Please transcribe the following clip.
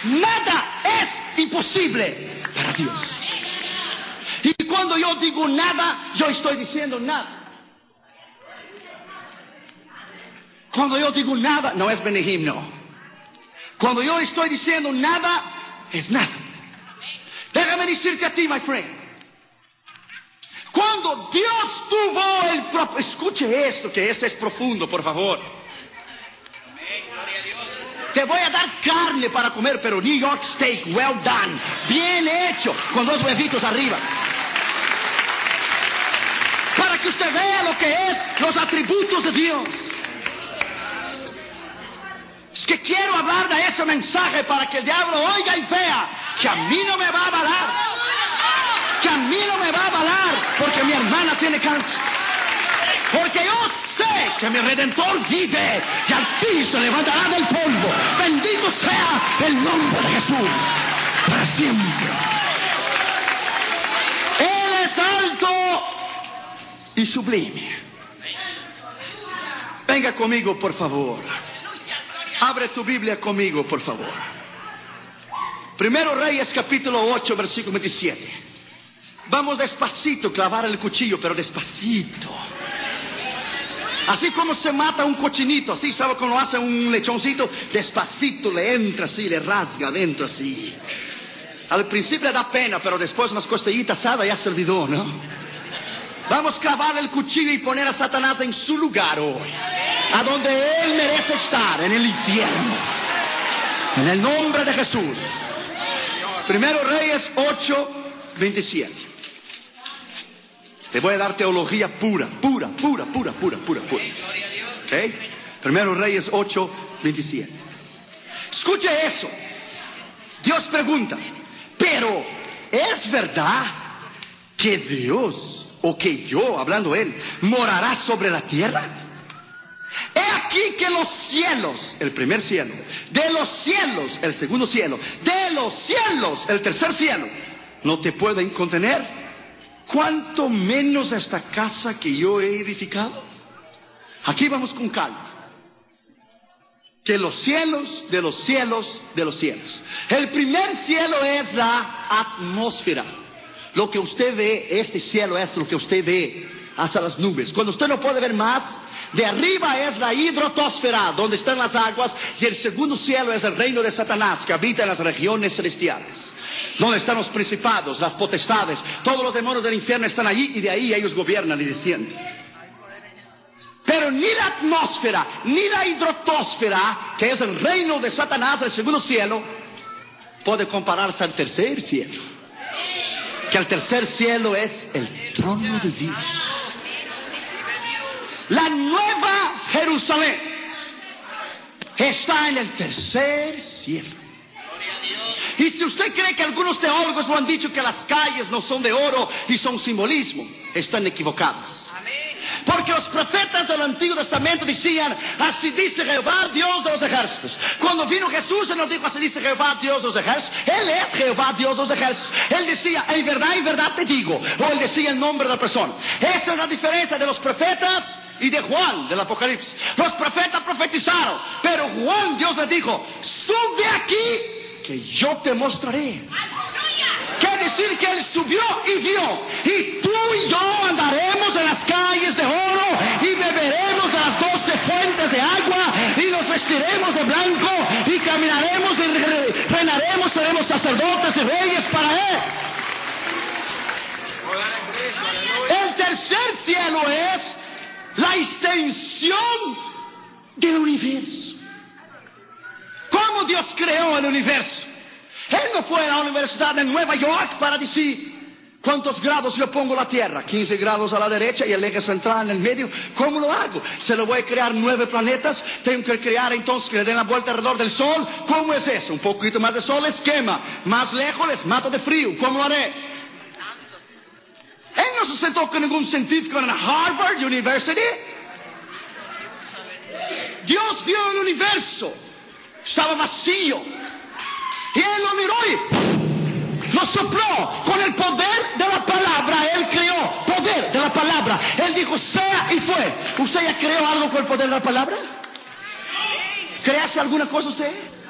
Nada es imposible para Dios. Y cuando yo digo nada, yo estoy diciendo nada. Cuando yo digo nada, no es Benihim, no. Cuando yo estoy diciendo nada, es nada. Déjame decirte a ti, my friend. Cuando Dios tuvo el propósito, escuche esto, que esto es profundo, por favor. Te voy a dar carne para comer, pero New York steak, well done, bien hecho, con 2 huevitos arriba. Para que usted vea lo que es los atributos de Dios. Es que quiero hablar de ese mensaje para que el diablo oiga y vea que a mí no me va a avalar. Que a mí no me va a avalar porque mi hermana tiene cáncer. Porque yo sé que mi Redentor vive y al fin se levantará del polvo. Bendito sea el nombre de Jesús para siempre. Él es alto y sublime. Venga conmigo, por favor. Abre tu Biblia conmigo, por favor. Primero Reyes, capítulo 8, versículo 27. Vamos despacito, clavar el cuchillo, pero despacito. Así como se mata un cochinito, así, ¿sabe cómo hace un lechoncito? Despacito le entra así, le rasga adentro así. Al principio le da pena, pero después unas costillitas asadas ya se olvidó, ¿no? Vamos a clavar el cuchillo y poner a Satanás en su lugar hoy. A donde él merece estar, en el infierno. En el nombre de Jesús. Primero Reyes 8, 27. Te voy a dar teología pura. ¿Ok? Primero Reyes 8, 27. Escuche eso. Dios pregunta, pero ¿es verdad que Dios, o que yo, hablando él, morará sobre la tierra? He aquí que los cielos, el primer cielo, de los cielos, el segundo cielo, de los cielos, el tercer cielo, no te pueden contener, cuanto menos esta casa que yo he edificado. Aquí vamos con calma. Que los cielos, de los cielos, de los cielos. El primer cielo es la atmósfera. Lo que usted ve, este cielo es lo que usted ve hasta las nubes. Cuando usted no puede ver más, de arriba es la hidrotosfera, donde están las aguas. Y el segundo cielo es el reino de Satanás, que habita en las regiones celestiales, donde están los principados, las potestades. Todos los demonios del infierno están allí y de ahí ellos gobiernan y descienden. Pero ni la atmósfera, ni la hidrotosfera, que es el reino de Satanás, el segundo cielo, puede compararse al tercer cielo. Que el tercer cielo es el trono de Dios. La nueva Jerusalén está en el tercer cielo. Y si usted cree que algunos teólogos lo han dicho, que las calles no son de oro y son simbolismo, están equivocados. Porque los profetas del Antiguo Testamento decían, así dice Jehová, Dios de los ejércitos. Cuando vino Jesús, Él nos dijo, así dice Jehová, Dios de los ejércitos. Él es Jehová, Dios de los ejércitos. Él decía, en verdad te digo. O Él decía el nombre de la persona. Esa es la diferencia de los profetas y de Juan, del Apocalipsis. Los profetas profetizaron, pero Juan, Dios le dijo, sube aquí, que yo te mostraré. Quiere decir que Él subió y vio. Y tú y yo andaremos en las calles de oro y beberemos de las 12 fuentes de agua y nos vestiremos de blanco y caminaremos y reinaremos, seremos sacerdotes y reyes para Él. El tercer cielo es la extensión del universo. ¿Cómo Dios creó el universo? Él no fue a la Universidad de Nueva York para decir cuántos grados yo pongo la Tierra. 15 grados a la derecha y el eje central en el medio. ¿Cómo lo hago? ¿Se lo voy a crear 9 planetas? ¿Tengo que crear entonces que le den la vuelta alrededor del Sol? ¿Cómo es eso? Un poquito más de sol les quema. Más lejos les mato de frío. ¿Cómo lo haré? Él no se sentó con ningún científico en Harvard University. Dios vio el universo. Estaba vacío. Y Él lo miró y lo sopló con el poder de la palabra. Él creó poder de la palabra. Él dijo sea y fue. ¿Usted ya creó algo con el poder de la palabra? ¿Creaste alguna cosa usted?